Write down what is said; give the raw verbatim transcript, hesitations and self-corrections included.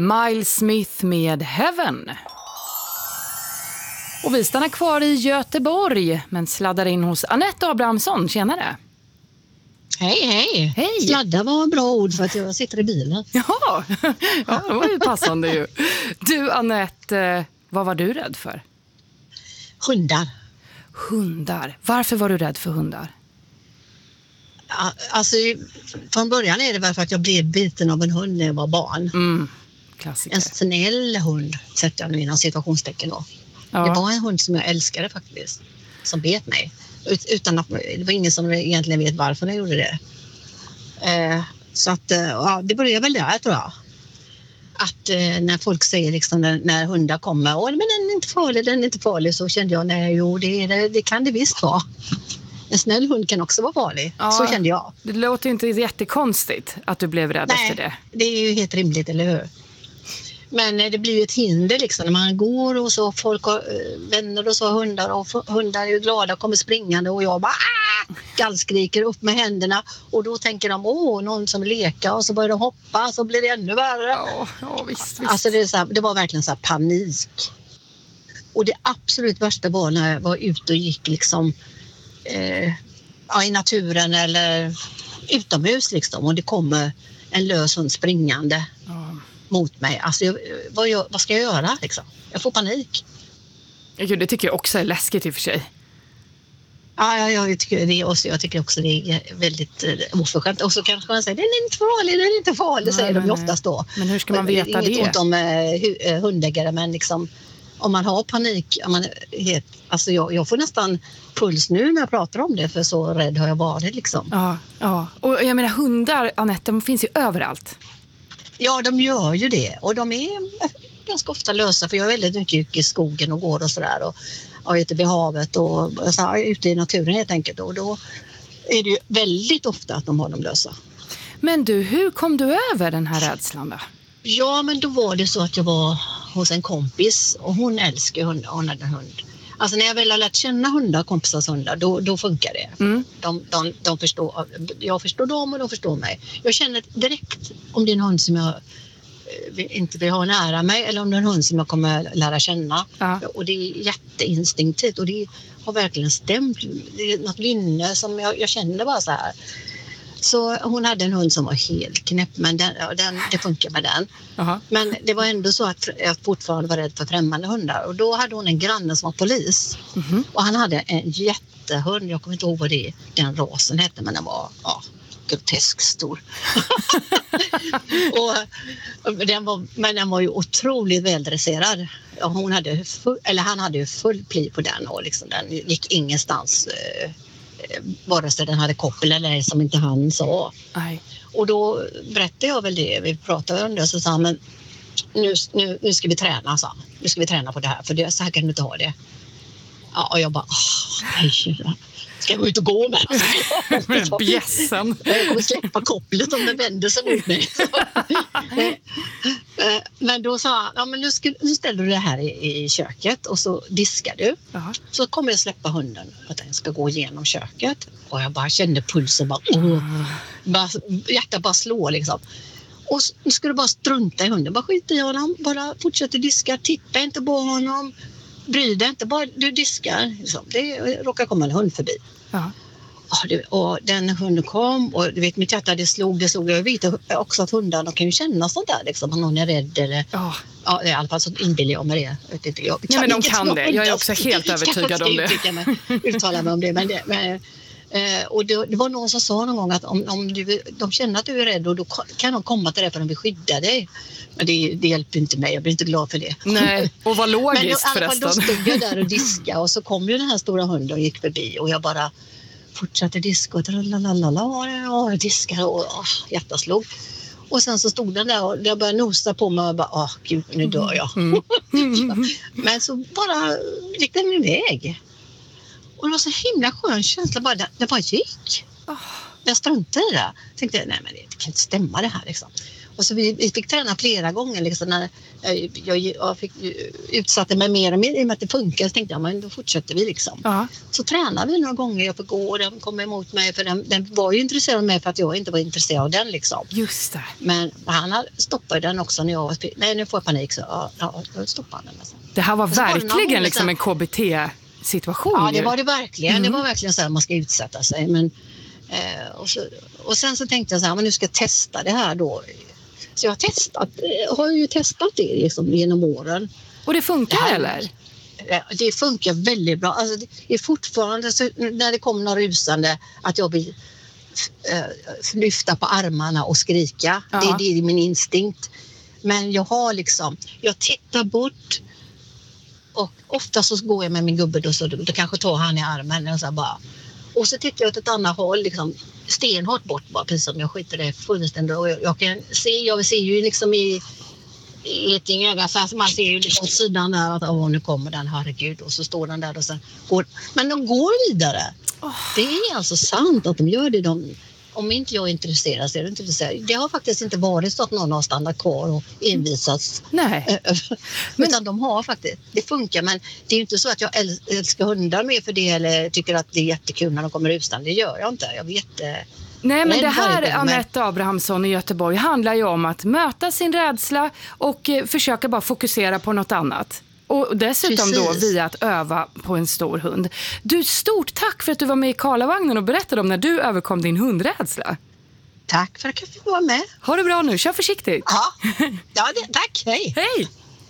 Miles Smith med Heaven. Och vi stannar kvar i Göteborg men sladdar in hos Anette Abrahamsson. Tjenare! Hej, hej! Hej! Sladda var bra ord för att jag sitter i bilen. Ja, ja det var ju passande ju. Du Anette, vad var du rädd för? Hundar. Hundar. Varför var du rädd för hundar? Ja, alltså, från början är det väl för att jag blev biten av en hund när jag var barn. Mm, klassiker. En snäll hund, sätter jag nu inom situationstecken då. Ja. Det var en hund som jag älskade faktiskt, som bet mig. Ut, utan att, det var ingen som egentligen vet varför jag gjorde det. Eh, så att, ja, det började väl där tror jag. Att eh, när folk säger liksom när, när hundar kommer, åh men den är inte farlig, den är inte farlig, så kände jag, nej jo det, det, det kan det visst vara. En snäll hund kan också vara farlig, ja, så kände jag. Det låter inte jättekonstigt att du blev rädd nej, efter det. Det är ju helt rimligt, eller hur? Men det blir ju ett hinder liksom när man går och så folk har vänner och så har hundar och hundar är ju glada och kommer springande och jag bara ah! Gallskriker upp med händerna och då tänker de åh någon som leker och så börjar de hoppa så blir det ännu värre. Ja, ja visst, visst. Alltså det, är så här, det var verkligen så här panik. Och det absolut värsta var när jag var ute och gick liksom eh, ja, i naturen eller utomhus liksom och det kommer en lös hund springande. Ja. Mot mig. Alltså, jag, vad, jag, vad ska jag göra? Liksom? Jag får panik. Gud, det tycker jag också är läskigt i och för sig. Ja, ja, jag tycker det också. Jag tycker också det är väldigt eh, oförskämt. Och så kanske man säger, den är inte farlig, den är inte farlig, nej, säger nej, de ju oftast då. Men hur ska man veta det? Det är inget ont om eh, hundägare, men liksom, om man har panik, om man helt, alltså jag, jag får nästan puls nu när jag pratar om det, för så rädd har jag varit. Liksom. Ja, ja. Och jag menar, hundar, Anette, de finns ju överallt. Ja, de gör ju det. Och de är ganska ofta lösa. För jag är väldigt mycket i skogen och går och sådär. Och, och ute vid havet och så här, ute i naturen helt enkelt. Och då är det ju väldigt ofta att de har dem lösa. Men du, hur kom du över den här rädslan då? Ja, men då var det så att jag var hos en kompis. Och hon älskar hundar. Hon hade en hund. Alltså när jag väl har lärt känna hundar, kompisars hundar, då, då funkar det. Mm. De, de, de förstår, jag förstår dem och de förstår mig. Jag känner direkt om det är en hund som jag inte vill ha nära mig eller om det är en hund som jag kommer lära känna. Ja. Och det är jätteinstinktivt och det har verkligen stämt. Det är något lynne som jag, jag känner bara så här. Så hon hade en hund som var helt knäpp, men den, den, det funkar med den. Uh-huh. Men det var ändå så att jag fortfarande var rädd för främmande hundar. Och då hade hon en granne som var polis. Uh-huh. Och han hade en jättehund, jag kommer inte ihåg vad det, den rasen hette, men den var ja, grotesk stor. och, den var, men den var ju otroligt väldresserad. Hon hade full, eller han hade ju full pli på den och liksom, den gick ingenstans. Eh, vare sig den hade koppel eller som inte han sa. Aj. Och då berättade jag väl det, vi pratade om det och så sa han, men nu, nu, nu ska vi träna, så. Nu ska vi träna på det här, för det, så här kan du inte ha det. Ja, och jag bara, nej, ska jag gå ut och gå med? Med bjässen. Jag kommer släppa kopplet om den vänder sig mot mig. Men då sa han, ja, men nu, ska, nu ställer du det här i, i köket och så diskar du. Uh-huh. Så kommer jag släppa hunden för att den ska gå igenom köket. Och jag bara kände pulsen, bara, oh, bara, hjärtat bara slår liksom. Och nu ska du bara strunta i hunden, bara skita i honom, bara fortsätta diska, titta inte på honom. Bry dig inte, bara du diskar. Liksom. Det råkar komma en hund förbi. Ja. Ja, det, och den hunden kom och du vet, mitt hjärta det slog, det slog. Jag vet också att hundar, de kan ju känna sånt där liksom, om någon är rädd eller ja, ja i alla fall så inbillar jag med det. Jag vet inte, jag ja, men de kan det, jag är också helt övertygad om det. Mig, uttala mig om det, men det men, eh, och det, det var någon som sa någon gång att om, om du, de känner att du är rädd och då kan de komma till dig för att de vill skydda dig. Men det, det hjälper inte mig, jag blir inte glad för det. Nej, och vad logiskt men då, förresten. Men då stod jag där och diska och så kom ju den här stora hunden och gick förbi och jag bara fortsatte diska och lalalala och diska och åh, hjärtat slog. Och sen så stod den där och jag började nosa på mig och bara, åh gud, nu dör jag. Mm. Mm. Men så bara gick den iväg. Och det var så himla skön känsla, bara, det bara gick. Jag struntade i det. Tänkte, nej men det kan inte stämma det här liksom. Och Alltså vi, vi fick träna flera gånger liksom, när jag, jag, jag fick, utsatte mig mer och mer i och med att det funkar, så tänkte jag, men då fortsätter vi liksom. Ja. Så tränade vi några gånger, jag fick gå och den kom emot mig, för den, den var ju intresserad av mig för att jag inte var intresserad av den liksom. Just det. Men han stoppade den också när jag var, nej nu får jag panik, så ja, ja då stoppade han den. Alltså. Det här var så verkligen var liksom en K B T-situation. Ja, det ju. var det verkligen. Mm. Det var verkligen så att man ska utsätta sig. Men, eh, och, så, och sen så tänkte jag så här, men nu ska jag testa det här då. Så jag har testat, har ju testat det liksom genom åren. Och det funkar det här, eller? Det funkar väldigt bra. Alltså, det är fortfarande så, när det kommer några rusande, att jag vill äh, lyfta på armarna och skrika. Det, det är min instinkt. Men jag har liksom, jag tittar bort och ofta så går jag med min gubbe då, så då, då kanske tar han i armen och så bara. Och så tittar jag åt ett annat håll liksom, stenhårt bort bara, precis som jag skiter det fullständigt. Och jag, jag kan se, jag ser ju liksom i i ett öga, så här, man ser ju liksom sidan där att åh, nu kommer den, herregud, och så står den där och sen går, men de går vidare. Oh. Det är alltså sant att de gör det. De, om inte jag är intresserad så är det inte intresserad. Det har faktiskt inte varit så att någon har stannat kvar och envisats. Nej. Men utan de har faktiskt, det funkar, men det är ju inte så att jag älskar hundar mer för det eller tycker att det är jättekul när de kommer utan. Det gör jag inte. Jag vet inte. Nej, men det här, men... Anette Abrahamsson i Göteborg, handlar ju om att möta sin rädsla och eh, försöka bara fokusera på något annat. Och dessutom Precis. då via att öva på en stor hund. Du, stort tack för att du var med i Karlavagnen och berättade om när du överkom din hundrädsla. Tack för att jag fick vara med. Ha det bra nu, kör försiktigt. Ja, ja det, tack, hej. Hej.